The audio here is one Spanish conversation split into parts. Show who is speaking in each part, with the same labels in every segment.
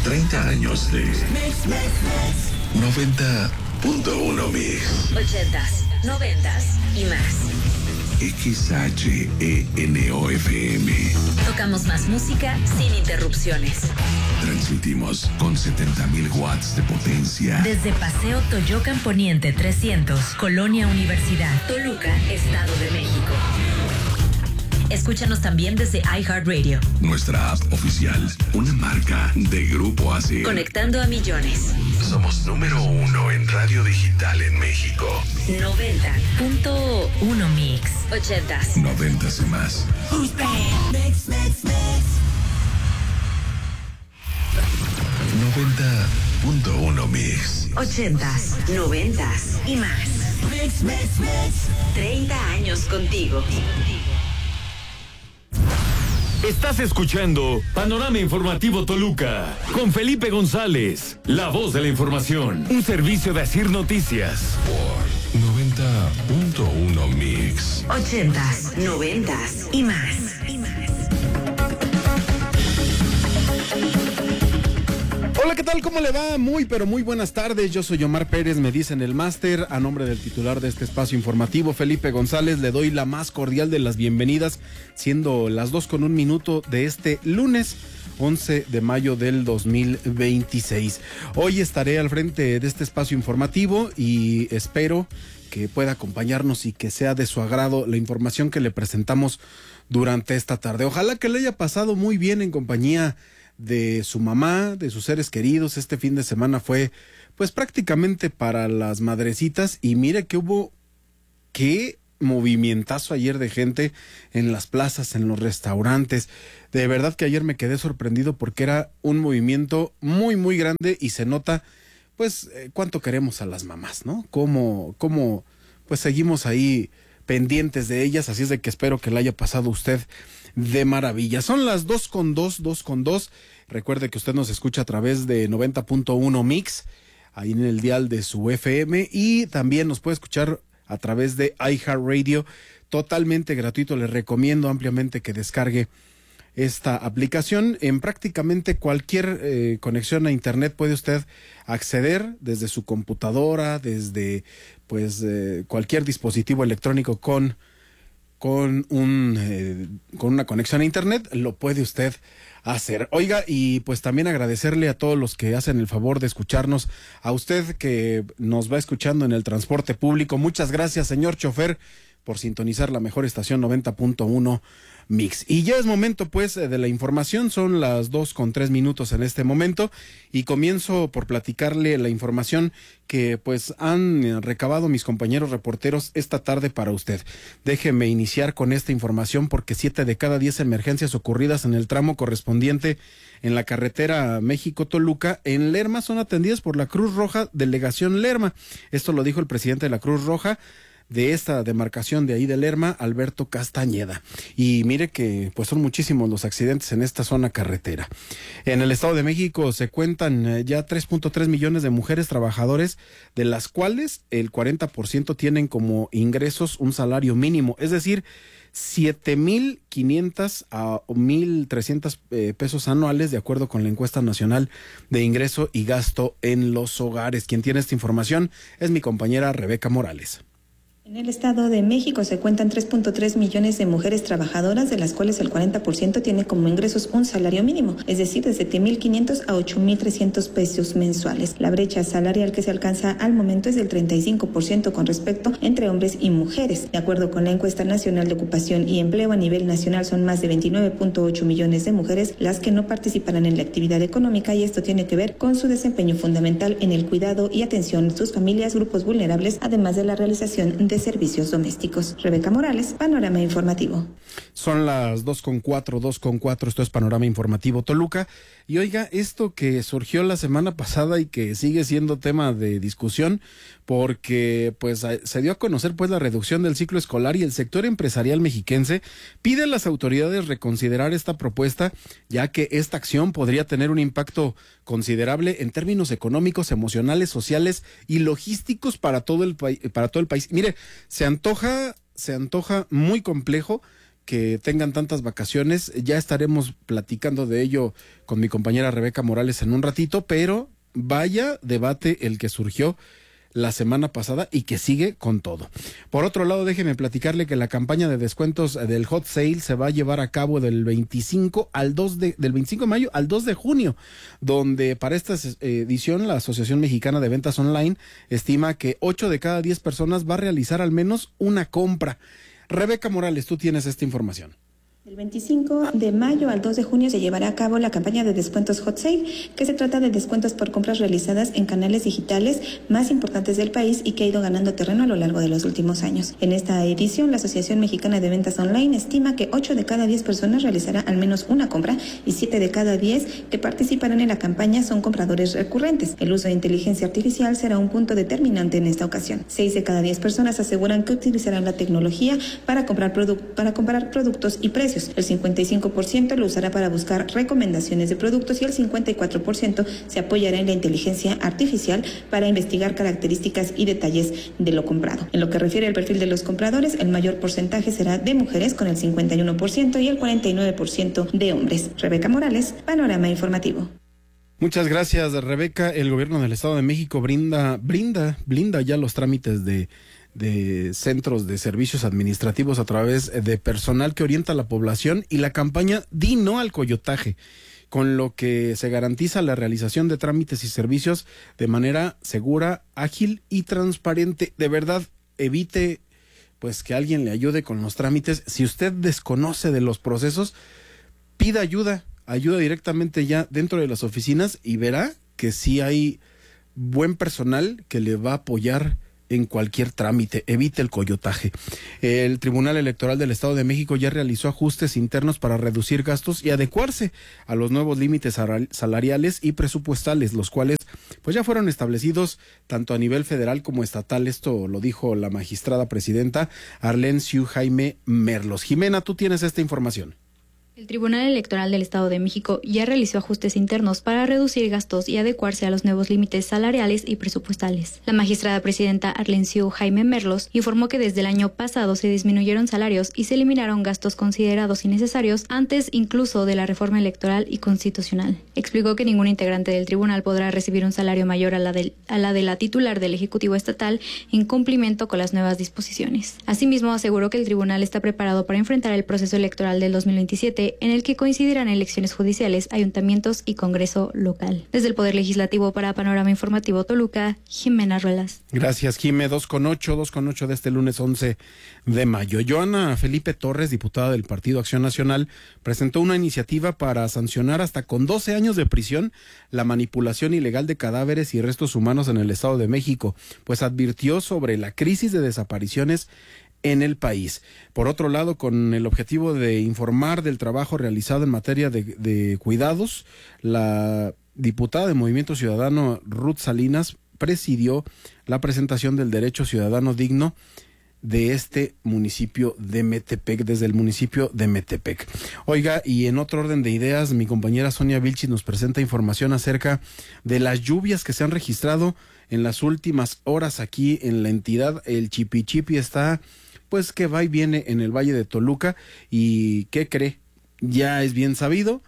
Speaker 1: 30 años de 90.1 Mix.
Speaker 2: 80s, 90s y más.
Speaker 1: XHENOFM.
Speaker 2: Tocamos más música sin interrupciones.
Speaker 1: Transmitimos con 70.000 watts de potencia.
Speaker 2: Desde Paseo Toyocan Poniente 300, Colonia Universidad, Toluca, Estado de México. Escúchanos también desde iHeartRadio.
Speaker 1: Nuestra app oficial, una marca de Grupo ASIR.
Speaker 2: Conectando a millones.
Speaker 1: Somos número 1 en radio digital en México.
Speaker 2: 90.1 Mix. 80s.
Speaker 1: 90s y más.
Speaker 2: Who's bad? Mix, mix, mix.
Speaker 1: 90.1 Mix.
Speaker 2: 80s, 90s y más. Mix, mix, mix. 30 años contigo.
Speaker 3: Estás escuchando Panorama Informativo Toluca con Felipe González, la voz de la información, un servicio de ASIR Noticias.
Speaker 1: Por 90.1 Mix.
Speaker 2: 80s, 90s y más.
Speaker 4: Hola, ¿qué tal? ¿Cómo le va? Muy, pero muy buenas tardes. Yo soy Omar Pérez, me dicen el máster. A nombre del titular de este espacio informativo, Felipe González, le doy la más cordial de las bienvenidas, siendo las 2:01 de este lunes 11 de mayo del 2026. Hoy estaré al frente de este espacio informativo y espero que pueda acompañarnos y que sea de su agrado la información que le presentamos durante esta tarde. Ojalá que le haya pasado muy bien en compañía de su mamá, de sus seres queridos. Este fin de semana fue pues prácticamente para las madrecitas y mire que hubo qué movimientazo ayer de gente en las plazas, en los restaurantes. De verdad que ayer me quedé sorprendido porque era un movimiento muy muy grande y se nota pues cuánto queremos a las mamás, ¿no? Cómo pues seguimos ahí pendientes de ellas, así es de que espero que le haya pasado a usted de maravilla. Son las 2:02. Recuerde que usted nos escucha a través de 90.1 Mix, ahí en el dial de su FM, y también nos puede escuchar a través de iHeartRadio, totalmente gratuito. Le recomiendo ampliamente que descargue esta aplicación. En prácticamente cualquier conexión a internet puede usted acceder desde su computadora, desde pues cualquier dispositivo electrónico con una conexión a internet, lo puede usted hacer. Oiga, y pues también agradecerle a todos los que hacen el favor de escucharnos, a usted que nos va escuchando en el transporte público. Muchas gracias, señor chofer, por sintonizar la mejor estación 90.1 Mix. Y ya es momento pues de la información. Son las 2:03 en este momento y comienzo por platicarle la información que pues han recabado mis compañeros reporteros esta tarde para usted. Déjeme iniciar con esta información porque 7 de cada 10 emergencias ocurridas en el tramo correspondiente en la carretera México-Toluca en Lerma son atendidas por la Cruz Roja Delegación Lerma. Esto lo dijo el presidente de la Cruz Roja de esta demarcación de ahí de Lerma, Alberto Castañeda. Y mire que pues son muchísimos los accidentes en esta zona carretera. En el Estado de México se cuentan ya 3.3 millones de mujeres trabajadoras, de las cuales el 40% tienen como ingresos un salario mínimo, es decir, 7,500 a 1,300 pesos anuales, de acuerdo con la encuesta nacional de ingreso y gasto en los hogares. Quien tiene esta información es mi compañera Rebeca Morales.
Speaker 5: En el Estado de México se cuentan 3.3 millones de mujeres trabajadoras, de las cuales el 40% tiene como ingresos un salario mínimo, es decir, de 7,500 a 8,300 pesos mensuales. La brecha salarial que se alcanza al momento es del 35% con respecto entre hombres y mujeres. De acuerdo con la encuesta nacional de ocupación y empleo a nivel nacional, son más de 29.8 millones de mujeres las que no participarán en la actividad económica, y esto tiene que ver con su desempeño fundamental en el cuidado y atención de sus familias, grupos vulnerables, además de la realización de servicios domésticos. Rebeca Morales, Panorama Informativo.
Speaker 4: Son las 2:04. Esto es Panorama Informativo Toluca. Y oiga, esto que surgió la semana pasada y que sigue siendo tema de discusión, porque pues se dio a conocer pues la reducción del ciclo escolar, y el sector empresarial mexiquense pide a las autoridades reconsiderar esta propuesta, ya que esta acción podría tener un impacto considerable en términos económicos, emocionales, sociales y logísticos para todo el país. Mire, se antoja muy complejo, que tengan tantas vacaciones. Ya estaremos platicando de ello con mi compañera Rebeca Morales en un ratito, pero vaya debate el que surgió la semana pasada y que sigue con todo. Por otro lado, déjeme platicarle que la campaña de descuentos del Hot Sale se va a llevar a cabo del 25 de mayo al 2 de junio, donde para esta edición la Asociación Mexicana de Ventas Online estima que 8 de cada 10 personas va a realizar al menos una compra. Rebeca Morales, tú tienes esta información.
Speaker 5: Del 25 de mayo al 2 de junio se llevará a cabo la campaña de descuentos Hot Sale, que se trata de descuentos por compras realizadas en canales digitales más importantes del país y que ha ido ganando terreno a lo largo de los últimos años. En esta edición, la Asociación Mexicana de Ventas Online estima que 8 de cada 10 personas realizarán al menos una compra y 7 de cada 10 que participarán en la campaña son compradores recurrentes. El uso de inteligencia artificial será un punto determinante en esta ocasión. 6 de cada 10 personas aseguran que utilizarán la tecnología para comparar productos y precios. El 55% lo usará para buscar recomendaciones de productos y el 54% se apoyará en la inteligencia artificial para investigar características y detalles de lo comprado. En lo que refiere al perfil de los compradores, el mayor porcentaje será de mujeres con el 51% y el 49% de hombres. Rebeca Morales, Panorama Informativo.
Speaker 4: Muchas gracias, Rebeca. El gobierno del Estado de México blinda ya los trámites de centros de servicios administrativos a través de personal que orienta a la población y la campaña Di No al Coyotaje, con lo que se garantiza la realización de trámites y servicios de manera segura, ágil y transparente. De verdad, evite pues que alguien le ayude con los trámites. Si usted desconoce de los procesos, pida ayuda directamente ya dentro de las oficinas y verá que sí hay buen personal que le va a apoyar en cualquier trámite. Evite el coyotaje. El Tribunal Electoral del Estado de México ya realizó ajustes internos para reducir gastos y adecuarse a los nuevos límites salariales y presupuestales, los cuales pues ya fueron establecidos tanto a nivel federal como estatal. Esto lo dijo la magistrada presidenta Arlencio Jaime Merlos. Jimena, tú tienes esta información.
Speaker 6: El Tribunal Electoral del Estado de México ya realizó ajustes internos para reducir gastos y adecuarse a los nuevos límites salariales y presupuestales. La magistrada presidenta Arlencio Jaime Merlos informó que desde el año pasado se disminuyeron salarios y se eliminaron gastos considerados innecesarios antes incluso de la reforma electoral y constitucional. Explicó que ningún integrante del tribunal podrá recibir un salario mayor a la de la titular del Ejecutivo Estatal en cumplimiento con las nuevas disposiciones. Asimismo, aseguró que el tribunal está preparado para enfrentar el proceso electoral del 2027 en el que coincidirán elecciones judiciales, ayuntamientos y Congreso local. Desde el Poder Legislativo para Panorama Informativo Toluca, Jimena Ruelas.
Speaker 4: Gracias, Jime. 2:08 de este lunes 11 de mayo. Joana Felipe Torres, diputada del Partido Acción Nacional, presentó una iniciativa para sancionar hasta con 12 años de prisión la manipulación ilegal de cadáveres y restos humanos en el Estado de México, pues advirtió sobre la crisis de desapariciones en el país. Por otro lado, con el objetivo de informar del trabajo realizado en materia de cuidados, la diputada de Movimiento Ciudadano Ruth Salinas presidió la presentación del Derecho Ciudadano Digno de este municipio de Metepec, desde el municipio de Metepec. Oiga, y en otro orden de ideas, mi compañera Sonia Vilchis nos presenta información acerca de las lluvias que se han registrado en las últimas horas aquí en la entidad. El chipichipi está pues que va y viene en el Valle de Toluca. ¿Y qué cree? Ya es bien sabido,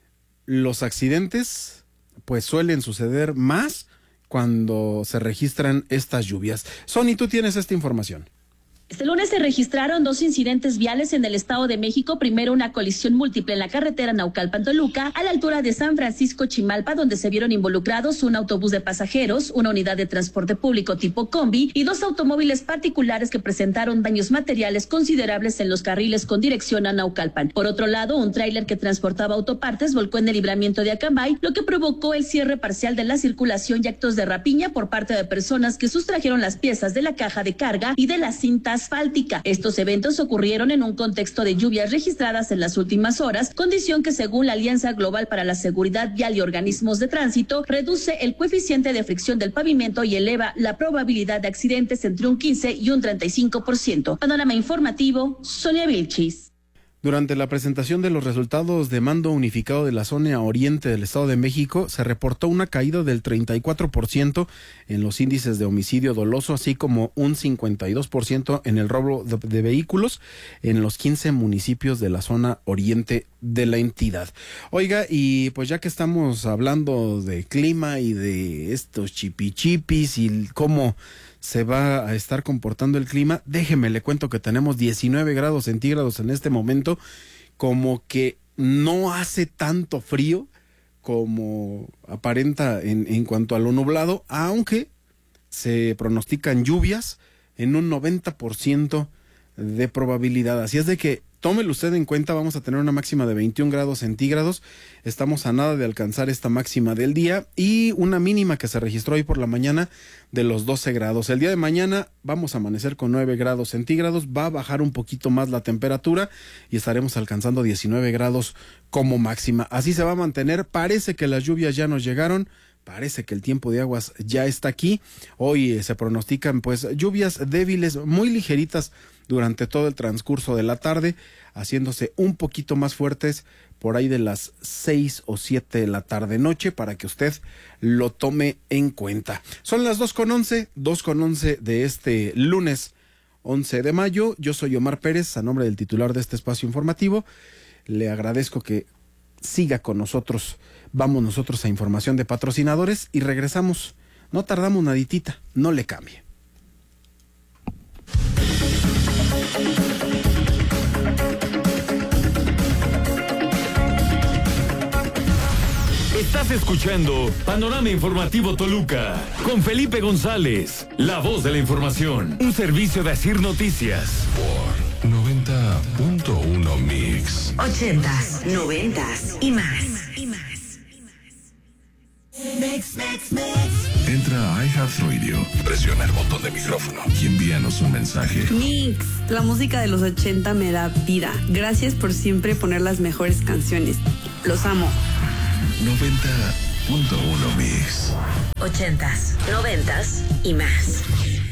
Speaker 4: los accidentes pues suelen suceder más cuando se registran estas lluvias. Sony, tú tienes esta información.
Speaker 7: Este lunes se registraron 2 incidentes viales en el Estado de México. Primero, una colisión múltiple en la carretera Naucalpan-Toluca, a la altura de San Francisco Chimalpa, donde se vieron involucrados un autobús de pasajeros, una unidad de transporte público tipo combi y 2 automóviles particulares que presentaron daños materiales considerables en los carriles con dirección a Naucalpan. Por otro lado, un tráiler que transportaba autopartes volcó en el libramiento de Acambay, lo que provocó el cierre parcial de la circulación y actos de rapiña por parte de personas que sustrajeron las piezas de la caja de carga y de la cinta asfáltica. Estos eventos ocurrieron en un contexto de lluvias registradas en las últimas horas, condición que según la Alianza Global para la Seguridad Vial y Organismos de Tránsito reduce el coeficiente de fricción del pavimento y eleva la probabilidad de accidentes entre un 15 y un 35%. Panorama Informativo, Sonia Vilchis.
Speaker 4: Durante la presentación de los resultados de mando unificado de la zona oriente del Estado de México, se reportó una caída del 34% en los índices de homicidio doloso, así como un 52% en el robo de vehículos en los 15 municipios de la zona oriente de la entidad. Oiga, y pues ya que estamos hablando de clima y de estos chipichipis y cómo se va a estar comportando el clima, déjeme le cuento que tenemos 19 grados centígrados en este momento, como que no hace tanto frío como aparenta en cuanto a lo nublado, aunque se pronostican lluvias en un 90% de probabilidad. Así es de que tómelo usted en cuenta, vamos a tener una máxima de 21 grados centígrados, estamos a nada de alcanzar esta máxima del día y una mínima que se registró hoy por la mañana de los 12 grados. El día de mañana vamos a amanecer con 9 grados centígrados, va a bajar un poquito más la temperatura y estaremos alcanzando 19 grados como máxima. Así se va a mantener, parece que las lluvias ya nos llegaron. Parece que el tiempo de aguas ya está aquí. Hoy se pronostican pues lluvias débiles, muy ligeritas durante todo el transcurso de la tarde, haciéndose un poquito más fuertes por ahí de las 6 o 7 de la tarde noche, para que usted lo tome en cuenta. Son las 2:11 de este lunes 11 de mayo. Yo soy Omar Pérez, a nombre del titular de este espacio informativo. Le agradezco que siga con nosotros. Vamos nosotros a información de patrocinadores y regresamos. No tardamos naditita, no le cambie.
Speaker 3: Estás escuchando Panorama Informativo Toluca con Felipe González, la voz de la información, un servicio de Asir Noticias.
Speaker 1: Por 90.1 Mix.
Speaker 2: 80s, 90s y más.
Speaker 1: Entra a iHeartRadio, presiona el botón de micrófono y envíanos un mensaje.
Speaker 8: Mix, la música de los 80 me da vida. Gracias por siempre poner las mejores canciones. Los amo.
Speaker 1: 90.1 Mix.
Speaker 2: 80s, 90s y más.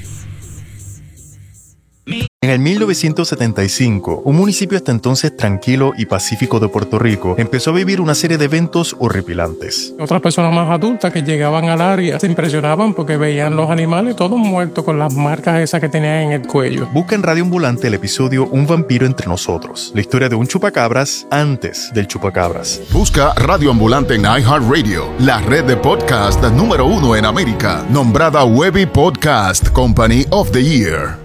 Speaker 9: En el 1975, un municipio hasta entonces tranquilo y pacífico de Puerto Rico empezó a vivir una serie de eventos horripilantes.
Speaker 10: Otras personas más adultas que llegaban al área se impresionaban porque veían los animales todos muertos con las marcas esas que tenían en el cuello.
Speaker 9: Busca en Radio Ambulante el episodio Un vampiro entre nosotros, la historia de un chupacabras antes del chupacabras.
Speaker 11: Busca Radio Ambulante en iHeartRadio, la red de podcast número 1 en América, nombrada Webby Podcast Company of the Year.